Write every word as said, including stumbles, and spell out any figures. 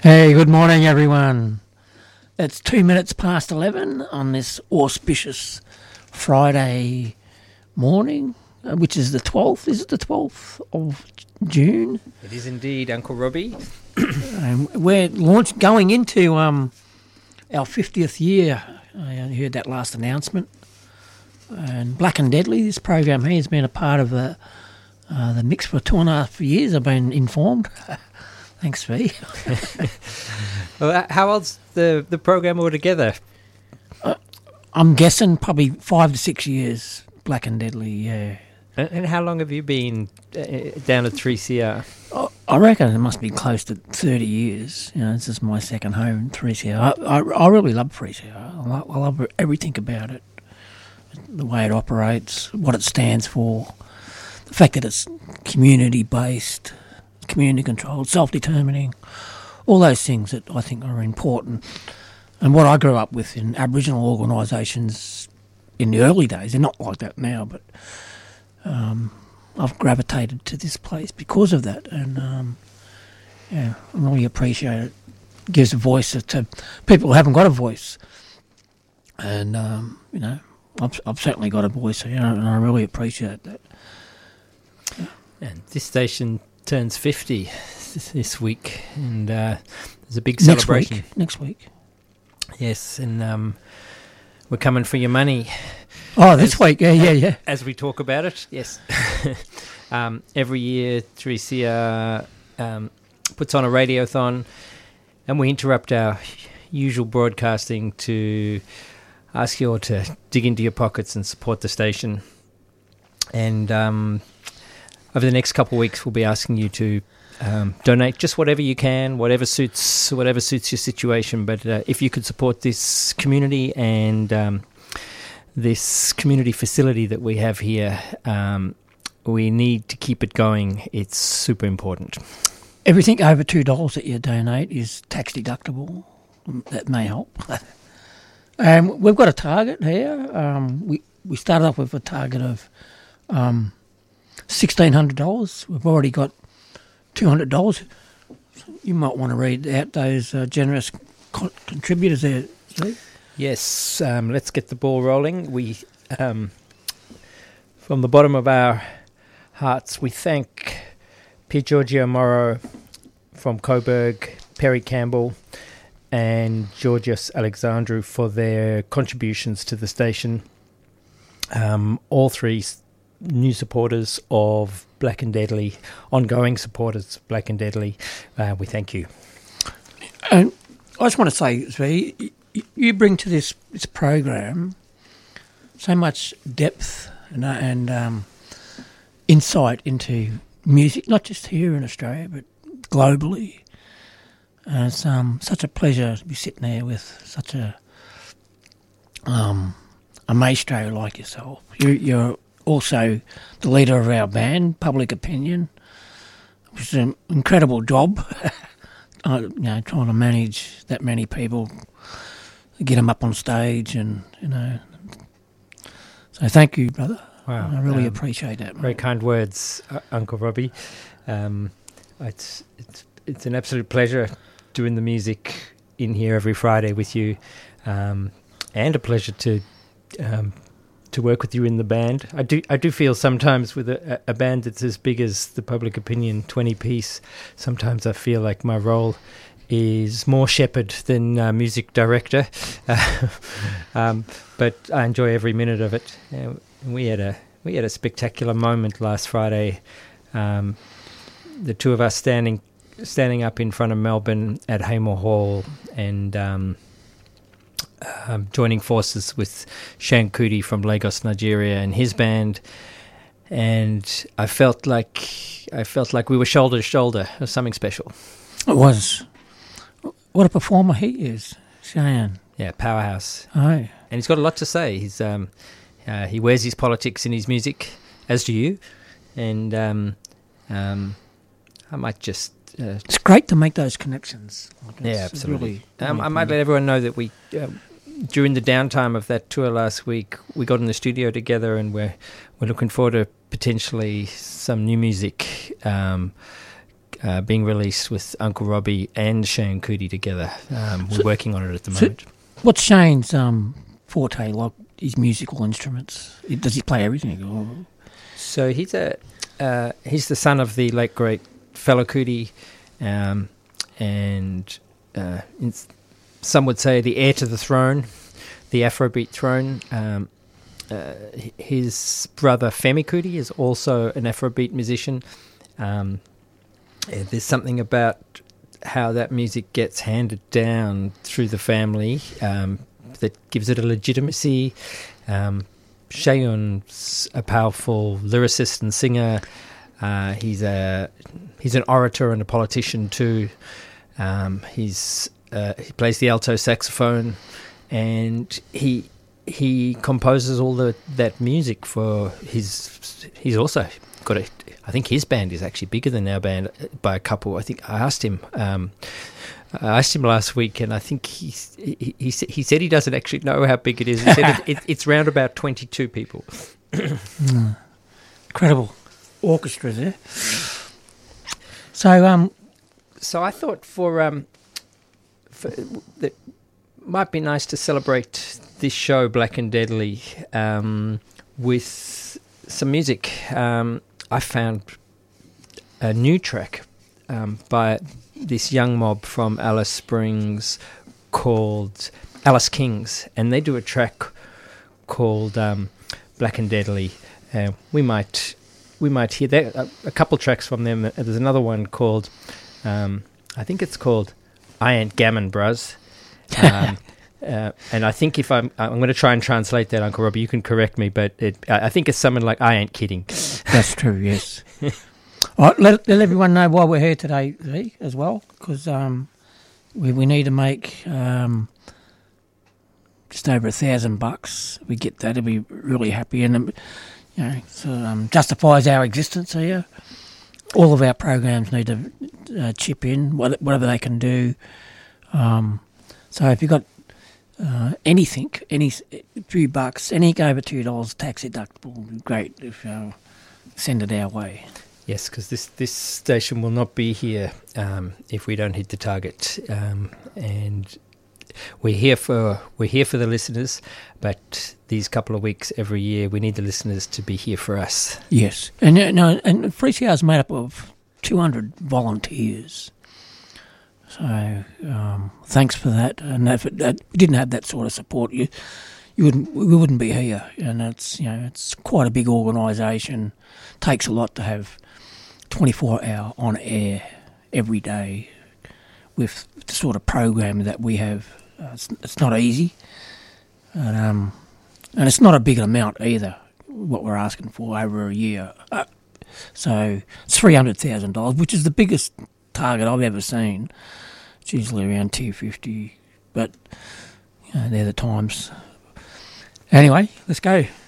Hey, good morning, everyone. It's two minutes past eleven on this auspicious Friday morning, uh, which is the twelfth. Is it the twelfth of June? It is indeed, Uncle Robbie. um, we're launch going into um, our fiftieth year. I heard that last announcement. And Black and Deadly, this program here has been a part of the uh, the mix for two and a half years. I've been informed. Thanks, V. Well, how old's the, the program altogether? Uh, I'm guessing probably five to six years, Black and Deadly, yeah. And, and how long have you been uh, down at three C R? I, I reckon it must be close to thirty years. You know, this is my second home, three C R. I, I, I really love three C R. I love, I love everything about it. The way it operates, what it stands for, the fact that it's community-based, community controlled, self-determining, all those things that I think are important. And what I grew up with in Aboriginal organisations in the early days, they're not like that now, but um, I've gravitated to this place because of that. And um, yeah, I really appreciate it. It gives a voice to people who haven't got a voice. And, um, you know, I've, I've certainly got a voice here, and I really appreciate that. Yeah. And this station turns fifty this week, and uh, there's a big Next celebration. Week. Next week. Yes, and um, we're coming for your money. Oh, this as, week, yeah, yeah, yeah. As we talk about it, yes. um, every year, three C R um, puts on a radiothon, and we interrupt our usual broadcasting to ask you all to dig into your pockets and support the station. And um, over the next couple of weeks, we'll be asking you to um, donate just whatever you can, whatever suits whatever suits your situation. But uh, if you could support this community and um, this community facility that we have here, um, we need to keep it going. It's super important. Everything over two dollars that you donate is tax deductible. That may help. Um, we've got a target here. Um, we we started off with a target of um, sixteen hundred dollars. We've already got two hundred dollars. You might want to read out those uh, generous con- contributors there, Steve. Yes, um, let's get the ball rolling. We, um, from the bottom of our hearts, we thank Pier Giorgio Morrow from Coburg, Perry Campbell, and Georgios Alexandrou for their contributions to the station. Um, all three new supporters of Black and Deadly, ongoing supporters of Black and Deadly, uh, we thank you. And I just want to say, Zvi, you bring to this, this program so much depth and, and um, insight into music, not just here in Australia, but globally. Uh, it's um, such a pleasure to be sitting there with such a um, a maestro like yourself. You're, you're also the leader of our band, Public Opinion, which is an incredible job. uh, you know, trying to manage that many people, get them up on stage, and you know. So thank you, brother. Wow, I really um, appreciate that. Very kind words, uh, Uncle Robbie. Um, it's it's it's an absolute pleasure doing the music in here every Friday with you, um, and a pleasure to um, to work with you in the band. I do I do feel sometimes with a, a band that's as big as the Public Opinion twenty piece, sometimes I feel like my role is more shepherd than uh, music director, uh, um, but I enjoy every minute of it. Uh, we had a we had a spectacular moment last Friday. Um, the two of us standing. standing up in front of Melbourne at Haymore Hall and um, um, joining forces with Shan Kuti from Lagos, Nigeria, and his band. And I felt like I felt like we were shoulder to shoulder. It was something special. It was. What a performer he is, Shan. Yeah, powerhouse. Oh. And he's got a lot to say. He's um, uh, he wears his politics in his music, as do you. And um, um, I might just... Uh, it's great to make those connections. Like yeah, absolutely. Really, um, really I might let everyone know that we, uh, during the downtime of that tour last week, we got in the studio together, and we're we're looking forward to potentially some new music um, uh, being released with Uncle Robbie and Shane Coody together. Um, we're working on it at the moment. So what's Shane's um, forte, like his musical instruments? Does he play everything? Or? So he's a uh, he's the son of the late great Fela Kuti, um, and uh, in, some would say the heir to the throne, the Afrobeat throne. Um, uh, his brother Femi Kuti is also an Afrobeat musician. Um, there's something about how that music gets handed down through the family um, that gives it a legitimacy. Um, Shayun's a powerful lyricist and singer. Uh, he's a he's an orator and a politician too. Um, he's uh, he plays the alto saxophone, and he he composes all the that music for his. He's also got a. I think his band is actually bigger than our band by a couple. I think I asked him. Um, I asked him last week, and I think he he he, he said he doesn't actually know how big it is. He said it, it, it's round about twenty-two people. mm. Incredible orchestra there. So um, so I thought for um, for it might be nice to celebrate this show, Black and Deadly, um, with some music. Um, I found a new track um, by this young mob from Alice Springs called Alice Kings, and they do a track called um, Black and Deadly. Uh, we might we might hear that, a, a couple tracks from them. Uh, there's another one called, um, I think it's called I Ain't Gammon Bruz. Um, uh, and I think if I'm, I'm going to try and translate that, Uncle Robbie, you can correct me, but it, I, I think it's something like I ain't kidding. That's true, yes. All right, let, let everyone know why we're here today, Lee, as well, because um, we, we need to make um, just over a thousand bucks. We get that, it'll be really happy, and um, you know, so um, justifies our existence here. All of our programs need to uh, chip in, whatever they can do. Um, so if you've got uh, anything, any few bucks, anything over two dollars tax deductible, would be great if you uh, send it our way. Yes, because this, this station will not be here um, if we don't hit the target, um, and we're here for we're here for the listeners. But these couple of weeks every year, we need the listeners to be here for us. Yes, and uh, no, and three C R is made up of two hundred volunteers. So um, thanks for that. And if it, that we didn't have that sort of support, you you wouldn't we wouldn't be here. And it's you know it's quite a big organisation. Takes a lot to have twenty-four hour on air every day with the sort of program that we have. Uh, it's, it's not easy, and, um, and it's not a big amount either. What we're asking for over a year, uh, so it's three hundred thousand dollars, which is the biggest target I've ever seen. It's usually around two fifty, but you know, they're the times. Anyway, let's go.